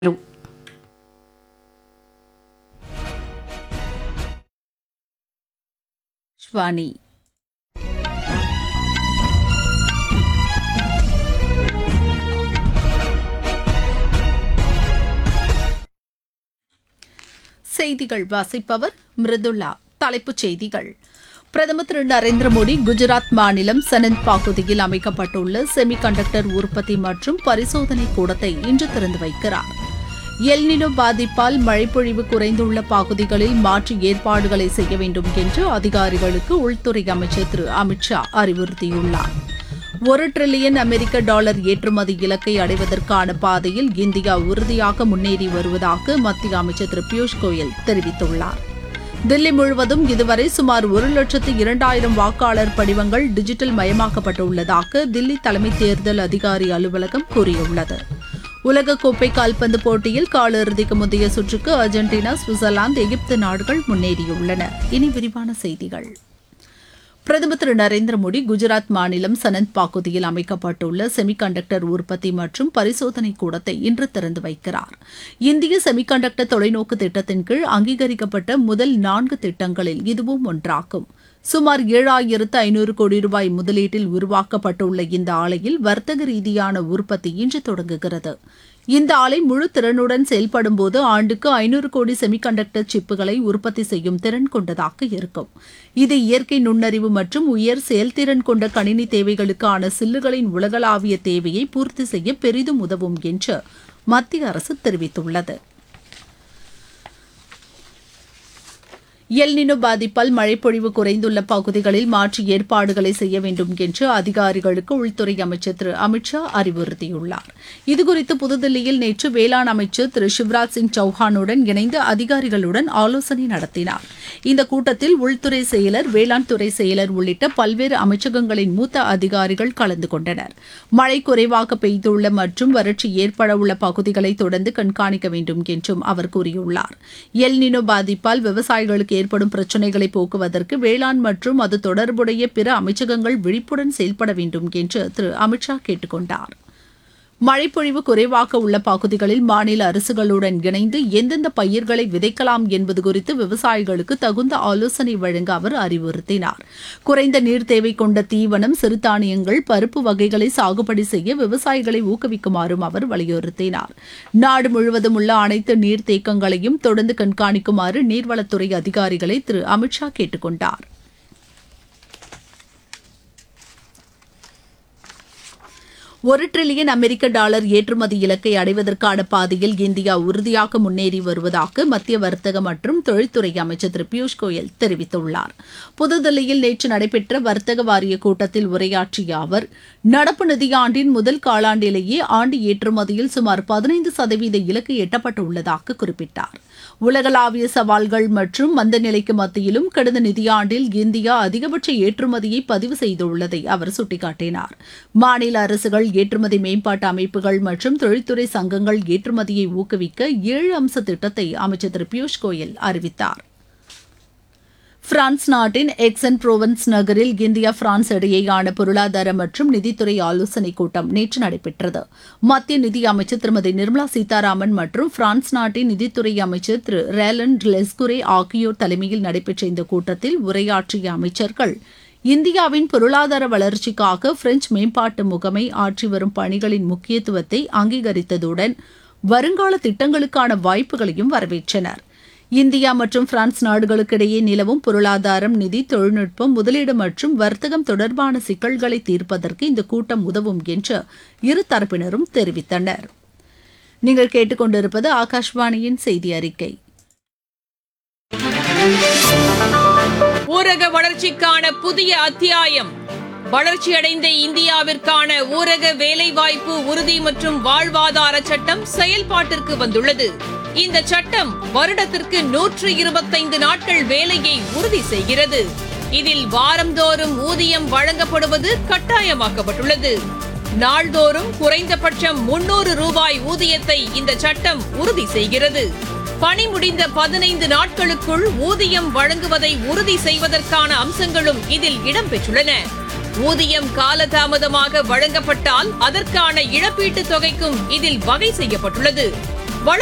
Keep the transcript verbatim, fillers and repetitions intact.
வாணி செய்திகள் வாசிப்பவர் மிருதுளா. தலைப்புச் செய்திகள். பிரதமர் திரு நரேந்திர மோடி குஜராத் மாநிலம் சனந்த் பகுதியில் அமைக்கப்பட்டுள்ள செமி கண்டக்டர் உற்பத்தி மற்றும் பரிசோதனை கூடத்தை இன்று திறந்து வைக்கிறார். எல்னினோ பாதிப்பால் மழைப்பொழிவு குறைந்துள்ள பகுதிகளில் மாற்று ஏற்பாடுகளை செய்ய வேண்டும் என்று அதிகாரிகளுக்கு உள்துறை அமைச்சர் திரு அமித் ஷா அறிவுறுத்தியுள்ளார். ஒரு டிரில்லியன் அமெரிக்க டாலர் ஏற்றுமதி இலக்கை அடைவதற்கான பாதையில் இந்தியா உறுதியாக முன்னேறி வருவதாக மத்திய அமைச்சர் திரு பியூஷ் கோயல் தெரிவித்துள்ளார். தில்லி முழுவதும் இதுவரை சுமார் ஒரு லட்சத்து இரண்டாயிரம் வாக்காளர் படிவங்கள் டிஜிட்டல் மயமாக்கப்பட்டுள்ளதாக தில்லி தலைமை தேர்தல் அதிகாரி அலுவலகம் கூறியுள்ளது. உலகக்கோப்பை கால்பந்து போட்டியில் காலிறுதிக்கு முந்தைய சுற்றுக்கு அர்ஜென்டினா, சுவிட்சர்லாந்து, எகிப்து நாடுகள் முன்னேறியுள்ளன. இனி விரிவான செய்திகள். பிரதமர் திரு நரேந்திர மோடி குஜராத் மாநிலம் சனந்த் பகுதியில் அமைக்கப்பட்டுள்ள செமி கண்டக்டர் உற்பத்தி மற்றும் பரிசோதனை கூடத்தை இன்று திறந்து வைக்கிறார். இந்திய செமி கண்டக்டர் தொலைநோக்கு திட்டத்தின் கீழ் அங்கீகரிக்கப்பட்ட முதல் நான்கு திட்டங்களில் இதுவும் ஒன்றாகும். சுமார் ஏழாயிரத்து ஐநூறு கோடி ரூபாய் முதலீட்டில் உருவாக்கப்பட்டுள்ள இந்த ஆலையில் வர்த்தக ரீதியான உற்பத்தி இன்று தொடங்குகிறது. இந்த ஆலை முழு திறனுடன் செயல்படும்போது ஆண்டுக்கு ஐநூறு கோடி செமிகண்டக்டர் சிப்புகளை உற்பத்தி செய்யும் திறன் கொண்டதாக இருக்கும். இது இயற்கை நுண்ணறிவு மற்றும் உயர் செயல்திறன் கொண்ட கணினி தேவைகளுக்கான சில்லுகளின் உலகளாவிய தேவையை பூர்த்தி செய்ய பெரிதும் உதவும் என்று மத்திய அரசு தெரிவித்துள்ளது. எல்னினோ பாதிப்பால் மழைப்பொழிவு குறைந்துள்ள பகுதிகளில் மாற்று ஏற்பாடுகளை செய்ய வேண்டும் என்று அதிகாரிகளுக்கு உள்துறை அமைச்சர் திரு அமித் ஷா அறிவுறுத்தியுள்ளார். இதுகுறித்து புதுதில்லியில் நேற்று வேளாண் அமைச்சர் திரு சிவராஜ் சிங் சௌஹானுடன் இணைந்து அதிகாரிகளுடன் ஆலோசனை நடத்தினார். இந்த கூட்டத்தில் உள்துறை செயலர், வேளாண் துறை செயலர் உள்ளிட்ட பல்வேறு அமைச்சகங்களின் மூத்த அதிகாரிகள் கலந்து கொண்டனர். மழை குறைவாக பெய்துள்ள மற்றும் வறட்சி ஏற்படவுள்ள பகுதிகளை தொடர்ந்து கண்காணிக்க வேண்டும் என்றும் அவர் கூறியுள்ளார். எல்னினோ பாதிப்பால் விவசாயிகளுக்கு ஏற்படும் பிரச்சினைகளை போக்குவதற்கு வேளாண் மற்றும் அது தொடர்புடைய பிற அமைச்சகங்கள் விழிப்புடன் செயல்பட வேண்டும் என்று திரு அமித் ஷா கேட்டுக் கொண்டார். மழைப்பொழிவு குறைவாக உள்ள பகுதிகளில் மாநில அரசுகளுடன் இணைந்து எந்தெந்த பயிர்களை விதைக்கலாம் என்பது குறித்து விவசாயிகளுக்கு தகுந்த ஆலோசனை வழங்க அவர் அறிவுறுத்தினார். குறைந்த நீர் தேவை கொண்ட தீவனம், சிறுதானியங்கள், பருப்பு வகைகளை சாகுபடி செய்ய விவசாயிகளை ஊக்குவிக்குமாறும் அவர் வலியுறுத்தினார். நாடு முழுவதும் உள்ள அனைத்து நீர்த்தேக்கங்களையும் தொடர்ந்து கண்காணிக்குமாறு நீர்வளத்துறை அதிகாரிகளை திரு அமித் ஷா கேட்டுக் கொண்டார். ஒரு டிரில்லியன் அமெரிக்க டாலர் ஏற்றுமதி இலக்கை அடைவதற்கான பாதையில் இந்தியா உறுதியாக முன்னேறி வருவதாக மத்திய வர்த்தக மற்றும் தொழில்துறை அமைச்சர் திரு பியூஷ் கோயல் தெரிவித்துள்ளார். புதுதில்லியில் நேற்று நடைபெற்ற வர்த்தக வாரிய கூட்டத்தில் உரையாற்றிய அவர், நடப்பு நிதியாண்டின் முதல் காலாண்டிலேயே ஆண்டு ஏற்றுமதியில் சுமார் பதினைந்து சதவீத இலக்கு எட்டப்பட்டுள்ளதாக குறிப்பிட்டார். உலகளாவிய சவால்கள் மற்றும் மந்த நிலைக்கு மத்தியிலும் கடந்த நிதியாண்டில் இந்தியா அதிகபட்ச ஏற்றுமதியை பதிவு செய்துள்ளதை அவர் சுட்டிக்காட்டினார். மாநில அரசுகள், ஏற்றுமதி மேம்பாட்டு அமைப்புகள் மற்றும் தொழில்துறை சங்கங்கள் ஏற்றுமதியை ஊக்குவிக்க ஏழு அம்ச திட்டத்தை அமைச்சர் திரு பியூஷ் கோயல் அறிவித்தார். பிரான்ஸ் நாட்டின் எக்ஸன் புரோவன்ஸ் நகரில் இந்தியா, பிரான்ஸ் இடையேயான பொருளாதார மற்றும் நிதித்துறை ஆலோசனைக் கூட்டம் நேற்று நடைபெற்றது. மத்திய நிதி அமைச்சர் திருமதி நிர்மலா சீதாராமன் மற்றும் பிரான்ஸ் நாட்டின் நிதித்துறை அமைச்சர் திரு ரேலன் லெஸ்குரே ஆகியோர் தலைமையில் நடைபெற்ற இந்த கூட்டத்தில் உரையாற்றிய அமைச்சர்கள், இந்தியாவின் பொருளாதார வளர்ச்சிக்காக பிரெஞ்சு மேம்பாட்டு முகமை ஆற்றி வரும் பணிகளின் முக்கியத்துவத்தை அங்கீகரித்ததுடன் வருங்கால திட்டங்களுக்கான வாய்ப்புகளையும் வரவேற்றனர். இந்தியா மற்றும் பிரான்ஸ் நாடுகளுக்கிடையே நிலவும் பொருளாதாரம், நிதி, தொழில்நுட்பம், முதலீடு மற்றும் வர்த்தகம் தொடர்பான சிக்கல்களை தீர்ப்பதற்கு இந்த கூட்டம் உதவும் என்று இரு தரப்பினரும் தெரிவித்தனர். நீங்கள் கேட்டுக்கொண்டிருப்பது ஆகாஷ்வாணியின் செய்தி அறிக்கை. ஊரக வளர்ச்சிக்கான புதிய அத்தியாயம். வளர்ச்சியடைந்த இந்தியாவிற்கான ஊரக வேலைவாய்ப்பு உறுதி மற்றும் வாழ்வாதார சட்டம் செயல்பாட்டிற்கு வந்துள்ளது. இந்த சட்டம் வருடத்திற்கு நூற்று இருபத்தைந்து நாட்கள் வேலையை உறுதி செய்கிறது. இதில் வாரந்தோறும் ஊதியம் வழங்கப்படுவது கட்டாயமாக்கப்பட்டுள்ளது. நாள்தோறும் குறைந்தபட்சம் முன்னூறு ரூபாய் ஊதியத்தை இந்த சட்டம் உறுதி செய்கிறது. பணி முடிந்த பதினைந்து நாட்களுக்குள் ஊதியம் வழங்குவதை உறுதி செய்வதற்கான அம்சங்களும் இதில் இடம்பெற்றுள்ளன. ஊதியம் காலதாமதமாக வழங்கப்பட்டால் அதற்கான இழப்பீட்டுத் தொகைக்கும் இதில் வகை செய்யப்பட்டுள்ளது.